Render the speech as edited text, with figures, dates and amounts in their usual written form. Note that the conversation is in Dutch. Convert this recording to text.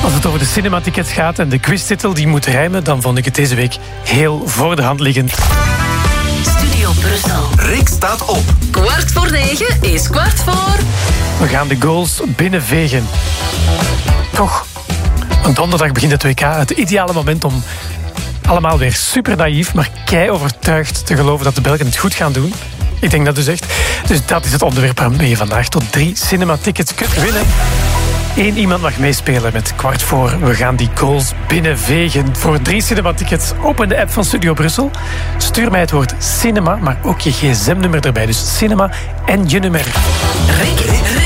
Als het over de cinematickets gaat en de quiztitel die moet rijmen, dan vond ik het deze week heel voor de hand liggend. Studio Brussel. Rick staat op. 8:45 is 8:15. We gaan de goals binnenvegen. Toch, een donderdag begint het WK. Het ideale moment om allemaal weer super naïef, maar kei overtuigd te geloven dat de Belgen het goed gaan doen. Ik denk dat u zegt. Dus dat is het onderwerp waarmee je vandaag tot 3 cinematickets kunt winnen. 1 iemand mag meespelen met 8:15. We gaan die goals binnenvegen. Voor 3 cinematickets open de app van Studio Brussel. Stuur mij het woord cinema, maar ook je gsm-nummer erbij. Dus cinema en je nummer. Rick